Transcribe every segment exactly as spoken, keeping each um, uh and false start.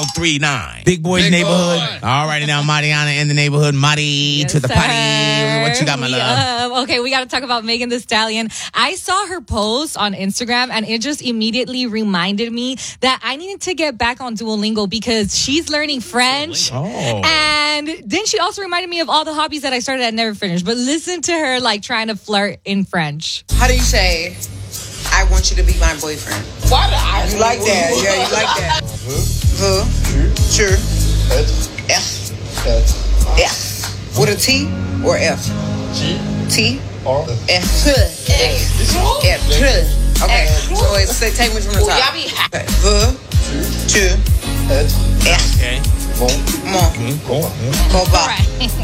oh three nine. Big Boy's Big Neighborhood. Boy. All righty now, Mariana in the neighborhood. Mari Yes, to the sir. potty. What you got, my We, love? uh, okay, we got to talk about Megan Thee Stallion. I saw her post on Instagram, and it just immediately reminded me that I needed to get back on Duolingo because she's learning French. Oh. And then she also reminded me of all the hobbies that I started and never finished. But listen to her like trying to flirt in French. How do you say, I want you to be my boyfriend? Why do I? You like that? Yeah, you like that. Veux, tu, F, F. With a T or F? T, F, F, F. Okay, so it's, say, take me from the Y'all top. be Okay. Veux, tu, F, Okay. mon, copa,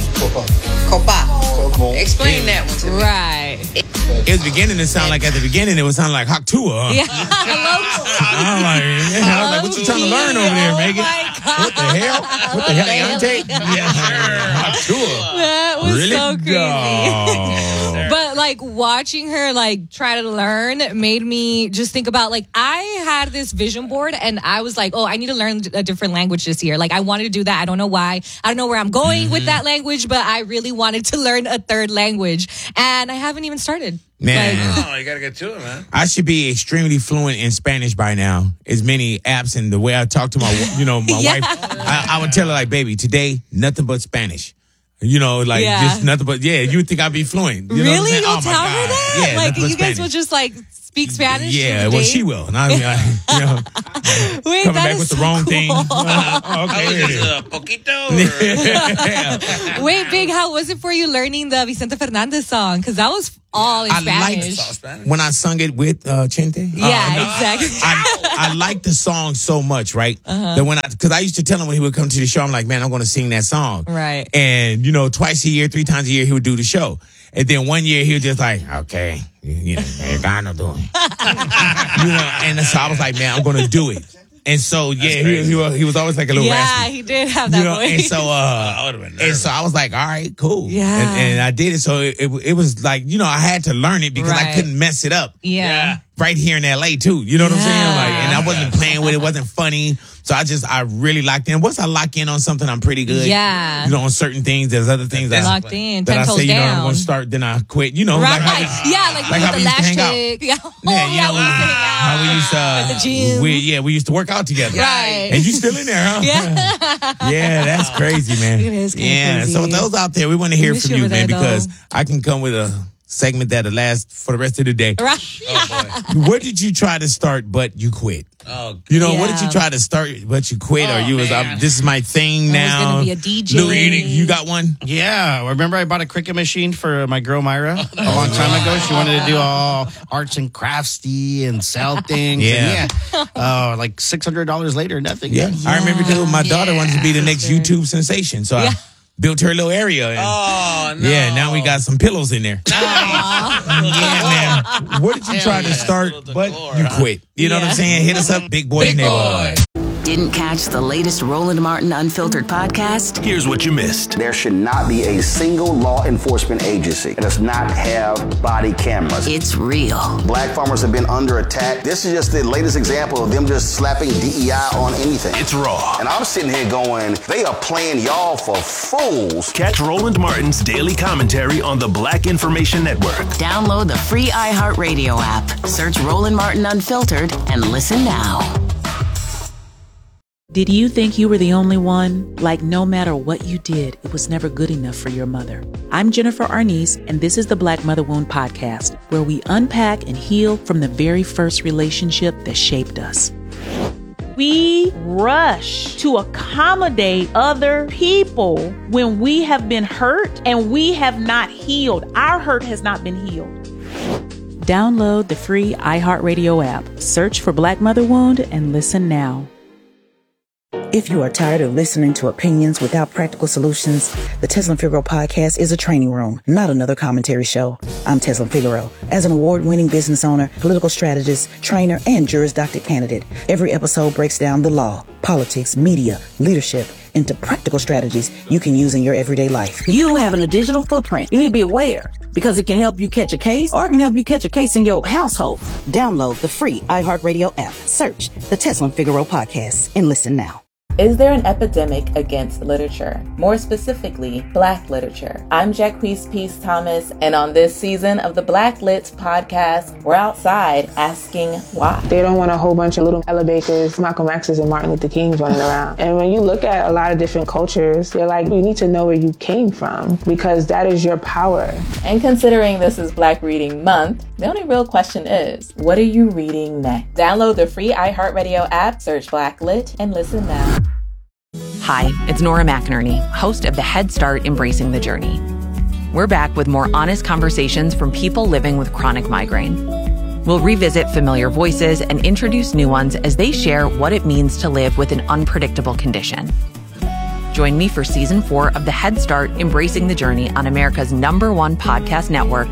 copa. Explain that one to me. Right. It was beginning to sound like at the beginning it was sounding like Haktua. Huh? Yeah. Hello. I'm like, yeah, I was like, what you trying to learn over there, Oh Megan? my God. What the hell? What the hell, Deontay? Yeah, Haktua. That was Really? so crazy. No. But like watching her like try to learn made me just think about like I had this vision board and I was like, oh, I need to learn a different language this year. Like I wanted to do that. I don't know why. I don't know where I'm going Mm-hmm. with that language, but I really wanted to learn a third language. And I haven't even started. Man. Like, Oh, you gotta get to it, man. I should be extremely fluent in Spanish by now. As many apps and the way I talk to my, you know, my Yeah. wife, I, I would tell her like, baby, today nothing but Spanish. You know, like Yeah. just nothing but yeah. You would think I'd be fluent. You know what I'm really? saying? You'll Oh, my tell God. her that? Yeah, like nothing but you guys Spanish. will just like speak Spanish? Yeah, to well, date? she will. And I, I, you know, Wait, coming that back is with the so wrong cool. thing. Oh, okay, here it Is is. it a poquito? Or? Wait, Big, how was it for you learning the Vicente Fernandez song? Because that was all in I liked Spanish. Spanish. when I sung it with uh, Chente. Yeah, Uh, no, exactly. I, I liked the song so much, right? Uh-huh. That when I, because I used to tell him when he would come to the show, I'm like, man, I'm going to sing that song. Right. And, you know, twice a year, three times a year, he would do the show. And then one year, he was just like, okay, you, you know, I know doing. You know, and so I was like, man, I'm going to do it. And so, yeah, he, he, was, he was always like a little Yeah, raspy. he did have that You know, voice. and so, uh, I would've been and nervous. so I was like, all right, cool. Yeah. And, and I did it. So it, it, it was like, you know, I had to learn it because I Right. couldn't mess it up. yeah. Right here in L A too. You know what I'm saying? Yeah. Like, and I wasn't playing with it. It wasn't funny. So I just, I really locked in. Once I lock in on something, I'm pretty good. Yeah. You know, on certain things, there's other things that, Locked in, that ten I toes say, you know, I'm down. going to start, then I quit. You know, Right. like how we- yeah, like, like with how the we used to lash hang out. chick. Yeah. Oh, Yeah, you yeah, know, we used to hang out. how we used to, uh, At the gym. We, yeah, we used to work out together. Right. And you still in there, huh? Yeah. Yeah, that's crazy, man. It is kinda yeah, crazy. so those out there, we want to hear Miss from you you, over man, there, because though. I can come with a segment that'll last for the rest of the day. Right. What did you try to start, but you quit? Oh, You know, what Yeah. did you try to start, but you quit, or Oh, you was, man. um, this is my thing I was now. gonna be a D J. Louis, you got one? Yeah, remember I bought a Cricut machine for my girl Myra a long time ago. She wanted to do all arts and craftsy and sell things. Yeah. And yeah. Oh, like six hundred dollars later, nothing. Yeah. I remember too, my daughter wanted to be the next sister. YouTube sensation, so Yeah. I built her little area. And, Oh, no. Yeah, now we got some pillows in there. Yeah, man. What did you try to yeah. start, Little but decor, you huh? quit? You know what I'm Yeah. saying? Hit us up, Big Boy Big Neighborhood. boy. Didn't catch the latest Roland Martin Unfiltered podcast? Here's what you missed. There should not be a single law enforcement agency that does not have body cameras. It's real. Black farmers have been under attack. This is just the latest example of them just slapping D E I on anything. It's raw. And I'm sitting here going, they are playing y'all for fools. Catch Roland Martin's daily commentary on the Black Information Network. Download the free iHeartRadio app. Search Roland Martin Unfiltered and listen now. Did you think you were the only one? Like no matter what you did, it was never good enough for your mother. I'm Jennifer Arnice, and this is the Black Mother Wound Podcast, where we unpack and heal from the very first relationship that shaped us. We rush to accommodate other people when we have been hurt and we have not healed. Our hurt has not been healed. Download the free iHeartRadio app. Search for Black Mother Wound and listen now. If you are tired of listening to opinions without practical solutions, the Tesla Figaro podcast is a training room, not another commentary show. I'm Tesla Figaro. As an award-winning business owner, political strategist, trainer, and Juris Doctor candidate, every episode breaks down the law, politics, media, leadership, into practical strategies you can use in your everyday life. You having a digital footprint. You need to be aware because it can help you catch a case or it can help you catch a case in your household. Download the free iHeartRadio app. Search the Tesla Figaro podcast and listen now. Is there an epidemic against literature? More specifically, Black literature. I'm Jacquees Peace Thomas, and on this season of the Black Lit podcast, we're outside asking why. They don't want a whole bunch of little Ella Bakers, Malcolm X's, and Martin Luther Kings running around. And when you look at a lot of different cultures, they're like, you need to know where you came from, because that is your power. And considering this is Black Reading Month, the only real question is, what are you reading next? Download the free iHeartRadio app, search Black Lit, and listen now. Hi, it's Nora McInerney, host of the Head Start Embracing the Journey. We're back with more honest conversations from people living with chronic migraine. We'll revisit familiar voices and introduce new ones as they share what it means to live with an unpredictable condition. Join me for season four of the Head Start Embracing the Journey on America's number one podcast network,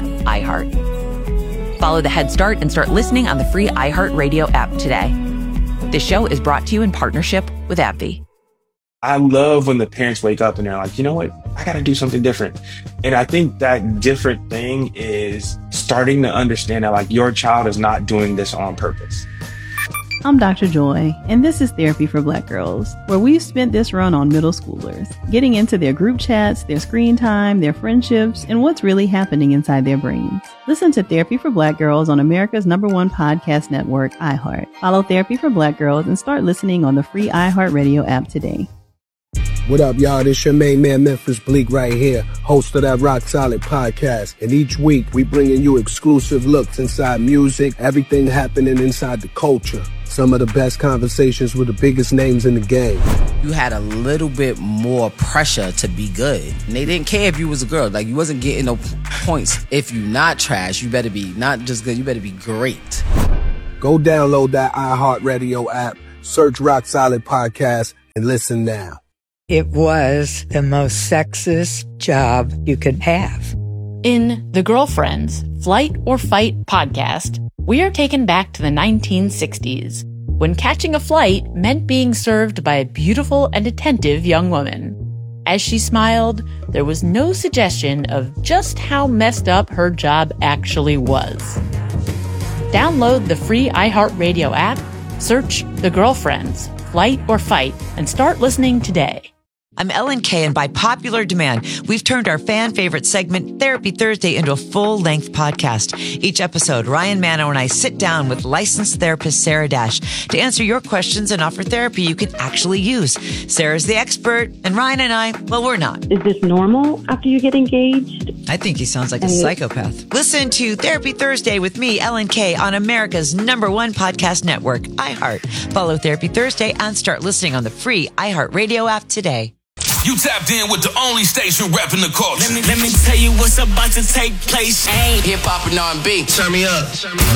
iHeart. Follow the Head Start and start listening on the free iHeartRadio app today. This show is brought to you in partnership with AbbVie. I love when the parents wake up and they're like, you know what? I got to do something different. And I think that different thing is starting to understand that like your child is not doing this on purpose. I'm Doctor Joy, and this is Therapy for Black Girls, where we've spent this run on middle schoolers, getting into their group chats, their screen time, their friendships, and what's really happening inside their brains. Listen to Therapy for Black Girls on America's number one podcast network, iHeart. Follow Therapy for Black Girls and start listening on the free iHeartRadio app today. What up, y'all? This your main man, Memphis Bleak, right here, host of that Rock Solid podcast. And each week, we bringing you exclusive looks inside music, everything happening inside the culture. Some of the best conversations with the biggest names in the game. You had a little bit more pressure to be good. And they didn't care if you was a girl. Like, you wasn't getting no points. If you not trash, you better be not just good, you better be great. Go download that iHeartRadio app, search Rock Solid Podcast, and listen now. It was the most sexist job you could have. In The Girlfriends, Flight or Fight podcast, we are taken back to the nineteen sixties, when catching a flight meant being served by a beautiful and attentive young woman. As she smiled, there was no suggestion of just how messed up her job actually was. Download the free iHeartRadio app, search The Girlfriends, Flight or Fight, and start listening today. I'm Ellen Kay, and by popular demand, we've turned our fan favorite segment, Therapy Thursday, into a full-length podcast. Each episode, Ryan Mano and I sit down with licensed therapist Sarah Dash to answer your questions and offer therapy you can actually use. Sarah's the expert, and Ryan and I, well, we're not. Is this normal after you get engaged? I think he sounds like a psychopath. Listen to Therapy Thursday with me, Ellen Kay, on America's number one podcast network, iHeart. Follow Therapy Thursday and start listening on the free iHeartRadio app today. You tapped in with the only station repping the culture. Let me, let me tell you what's about to take place. Hey. Hip hop and R and B. Turn me up.